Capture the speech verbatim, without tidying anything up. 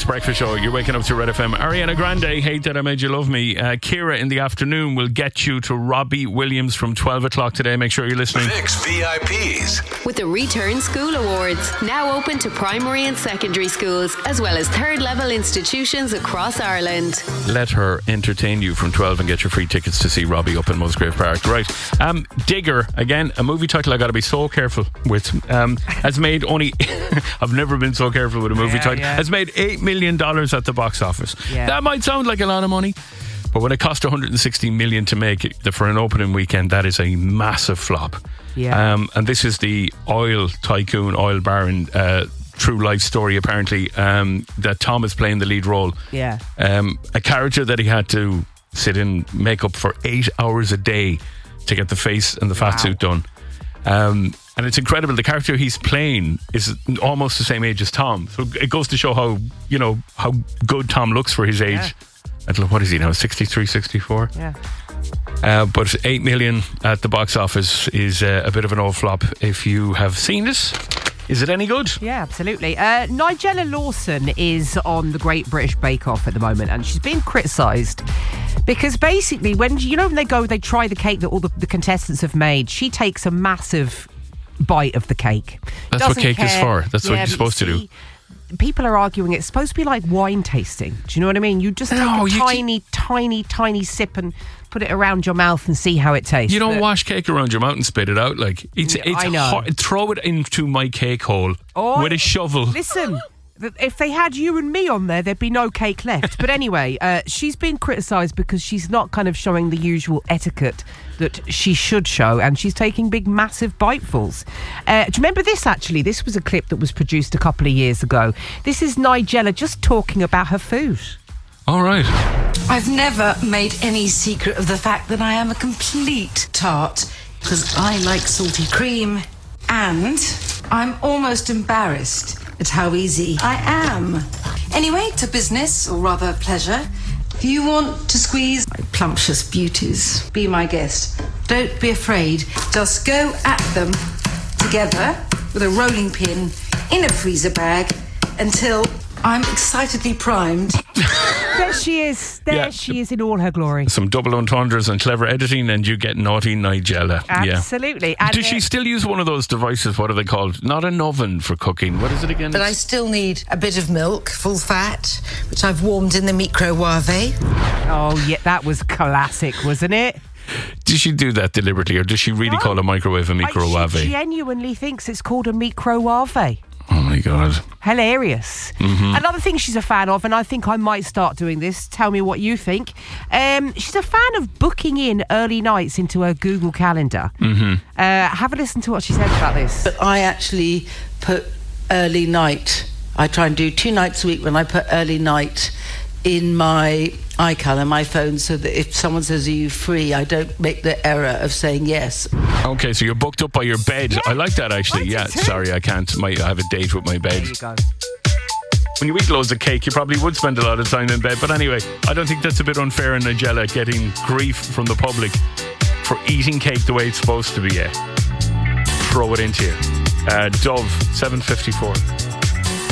Breakfast Show. You're waking up to Red F M. Ariana Grande, Hate That I Made You Love Me. Uh, Kira in the afternoon will get you to Robbie Williams from twelve o'clock today. Make sure you're listening. Fix V I Ps. With the Return School Awards, now open to primary and secondary schools, as well as third level institutions across Ireland. Let her entertain you from twelve and get your free tickets to see Robbie up in Musgrave Park. Right. Um, Digger, again, a movie title I got to be so careful with, um, has made only, I've never been so careful with a movie Yeah, title, yeah. has made eight million dollars at the box office. Yeah. That might sound like a lot of money, but when it cost one hundred sixty million dollars to make it for an opening weekend, that is a massive flop. Yeah. Um, and this is the oil tycoon, oil baron, uh, true life story apparently, um, that Tom is playing the lead role. Yeah. Um, a character that he had to sit in makeup for eight hours a day to get the face and the fat Wow. suit done. Um, and it's incredible. The character he's playing is almost the same age as Tom. So it goes to show how, you know, how good Tom looks for his age. Yeah. I don't know, what is he now, sixty-three, sixty-four? Yeah. Uh, but eight million at the box office is uh, a bit of an old flop. If you have seen this, is it any good? Yeah, absolutely. Uh, Nigella Lawson is on the Great British Bake Off at the moment, and she's being criticised because basically, when you know when they go, they try the cake that all the, the contestants have made. She takes a massive bite of the cake. That's what Doesn't cake is care. for. That's what Yeah, you're but supposed to do. see, people are arguing it's supposed to be like wine tasting. Do you know what I mean? You just take No, a you tiny, tiny, tiny sip and put it around your mouth and see how it tastes. You don't But- wash cake around your mouth and spit it out. Like it's, Yeah, it's I know. hard. Throw it into my cake hole Oh, with a shovel. Listen, th- if they had you and me on there, there'd be no cake left. But anyway, uh, she's been criticised because she's not kind of showing the usual etiquette that she should show, and she's taking big, massive bitefuls. Uh, do you remember this, actually? This was a clip that was produced a couple of years ago. This is Nigella just talking about her food. All right. I've never made any secret of the fact that I am a complete tart because I like salty cream, and I'm almost embarrassed at how easy I am. Anyway, to business, or rather pleasure. If you want to squeeze my plumptious beauties, be my guest. Don't be afraid. Just go at them together with a rolling pin in a freezer bag until I'm excitedly primed. There she is. There Yeah. she is in all her glory. Some double entendres and clever editing, and you get naughty Nigella. Absolutely. Yeah. And, Does uh, she still use one of those devices? What are they called? Not an oven for cooking. What is it again? But I still need a bit of milk, full fat, which I've warmed in the microwave. Oh, yeah, that was classic, wasn't it? Does she do that deliberately, or does she really No. call a microwave a I- microwave? She genuinely thinks it's called a microwave. Oh my God. Hilarious. Mm-hmm. Another thing she's a fan of, and I think I might start doing this, tell me what you think. Um, she's a fan of booking in early nights into her Google Calendar. Mm-hmm. Uh, have a listen to what she said about this. But I actually put early night. I try and do two nights a week when I put early night in my iCal on my phone, so that if someone says, are you free, I don't make the error of saying yes. Okay, so you're booked up by your bed. Yeah. I like that, actually. That's Yeah, it, too. sorry, I can't. My, I have a date with my bed. There you go. When you eat loads of cake, you probably would spend a lot of time in bed. But anyway, I don't think that's a bit unfair on Nigella getting grief from the public for eating cake the way it's supposed to be. Yeah. Throw it into you. Uh, Dove, seven fifty-four.